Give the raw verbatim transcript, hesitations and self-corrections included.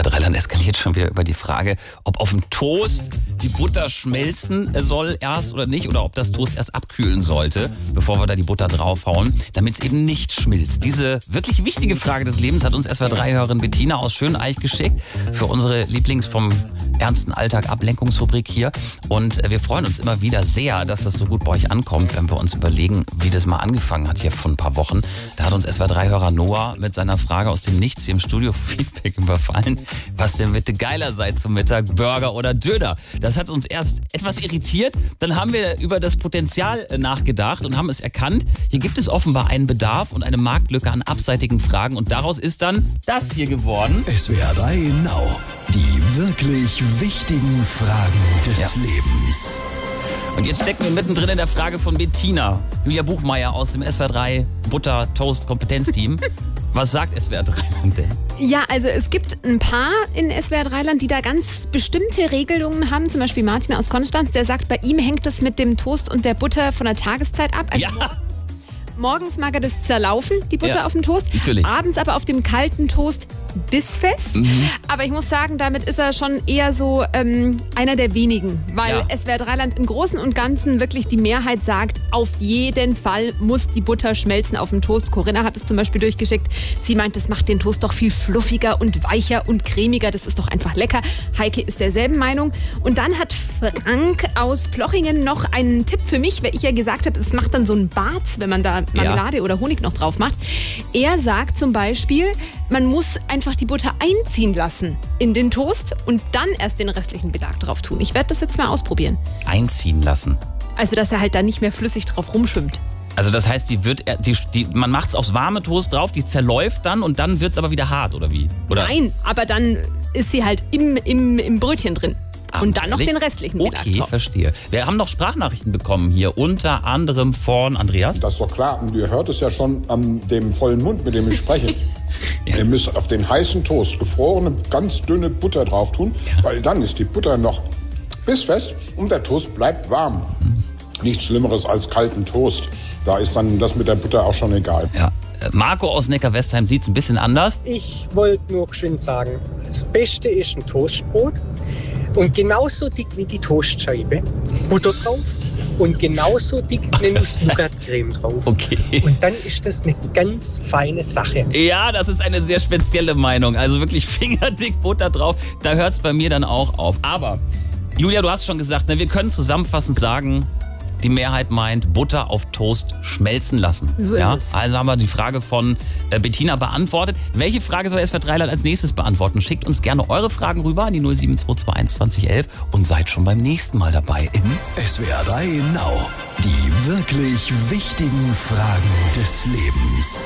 S W R drei Land eskaliert schon wieder über die Frage, ob auf dem Toast die Butter schmelzen soll erst oder nicht, oder ob das Toast erst abkühlen sollte, bevor wir da die Butter draufhauen, damit es eben nicht schmilzt. Diese wirklich wichtige Frage des Lebens hat uns S W R drei-Hörerin Bettina aus Schöneich geschickt für unsere Lieblings vom ernsten Alltag Ablenkungsrubrik hier. Und wir freuen uns immer wieder sehr, dass das so gut bei euch ankommt, wenn wir uns überlegen, wie das mal angefangen hat hier vor ein paar Wochen. Da hat uns S W R drei-Hörer Noah mit seiner Frage aus dem Nichts hier im Studio Feedback überfallen. Was denn bitte geiler sei zum Mittag, Burger oder Döner? Das hat uns erst etwas irritiert. Dann haben wir über das Potenzial nachgedacht und haben es erkannt. Hier gibt es offenbar einen Bedarf und eine Marktlücke an abseitigen Fragen. Und daraus ist dann das hier geworden. S W R drei Now. Die wirklich wichtigen Fragen des Ja. Lebens. Und jetzt stecken wir mittendrin in der Frage von Bettina. Julia Buchmeier aus dem S W R drei Butter Toast Kompetenzteam. Was sagt S W R drei denn? Ja, also es gibt ein paar in S W R drei Land, die da ganz bestimmte Regelungen haben. Zum Beispiel Martin aus Konstanz, der sagt, bei ihm hängt das mit dem Toast und der Butter von der Tageszeit ab. Also Ja. morgens mag er das zerlaufen, die Butter Ja, auf dem Toast. natürlich. Abends aber auf dem kalten Toast bissfest. Mhm. Aber ich muss sagen, damit ist er schon eher so ähm, einer der wenigen. Weil Ja. S W R drei Land im Großen und Ganzen wirklich die Mehrheit sagt, auf jeden Fall muss die Butter schmelzen auf dem Toast. Corinna hat es zum Beispiel durchgeschickt. Sie meint, das macht den Toast doch viel fluffiger und weicher und cremiger. Das ist doch einfach lecker. Heike ist derselben Meinung. Und dann hat Frank aus Plochingen noch einen Tipp für mich, weil ich ja gesagt habe, es macht dann so einen Bart, wenn man da Marmelade oder Honig noch drauf macht. Er sagt zum Beispiel, man muss einfach die Butter einziehen lassen in den Toast und dann erst den restlichen Belag drauf tun. Ich werde das jetzt mal ausprobieren. Einziehen lassen. Also, dass er halt da nicht mehr flüssig drauf rumschwimmt. Also das heißt, die wird, die, die, man macht es aufs warme Toast drauf, die zerläuft dann und dann wird es aber wieder hart, oder wie? Oder? Nein, aber dann ist sie halt im, im, im Brötchen drin. Ah, Und dann noch ehrlich? den restlichen Belag Okay, drauf. verstehe. Wir haben noch Sprachnachrichten bekommen hier, unter anderem von Andreas. Das ist doch klar. Und ihr hört es ja schon an dem vollen Mund, mit dem ich spreche. Ja. Ihr müsst auf den heißen Toast gefrorene, ganz dünne Butter drauf tun, weil dann ist die Butter noch bissfest und der Toast bleibt warm. Nichts Schlimmeres als kalten Toast. Da ist dann das mit der Butter auch schon egal. Ja. Äh, Marco aus Neckar-Westheim sieht es ein bisschen anders. Ich wollte nur geschwind sagen, das Beste ist ein Toastbrot und genauso dick wie die Toastscheibe, Butter drauf und genauso dick eine Nuss-Nougat-Creme drauf. Okay. Und dann ist das eine ganz feine Sache. Ja, das ist eine sehr spezielle Meinung. Also wirklich fingerdick Butter drauf. Da hört es bei mir dann auch auf. Aber, Julia, du hast schon gesagt, ne, wir können zusammenfassend sagen, die Mehrheit meint, Butter auf Toast schmelzen lassen. So ist ja? es. Also haben wir die Frage von äh, Bettina beantwortet. Welche Frage soll S W R drei Land als nächstes beantworten? Schickt uns gerne eure Fragen rüber an die null sieben zwei zwei eins zwanzig elf und seid schon beim nächsten Mal dabei im S W R drei Now. Die wirklich wichtigen Fragen des Lebens.